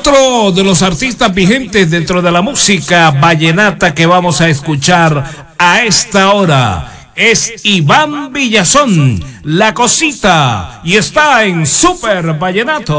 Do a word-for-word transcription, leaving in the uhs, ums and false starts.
Otro de los artistas vigentes dentro de la música vallenata que vamos a escuchar a esta hora es Iván Villazón, La Cosita, y está en Super Vallenato.